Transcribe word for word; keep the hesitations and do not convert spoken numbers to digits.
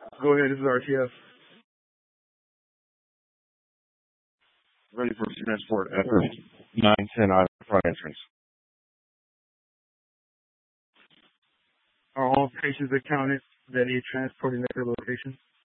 Go ahead, this is R T F. Ready for transport at nine ten I front entrance. Are all patients accounted that need transporting at their location?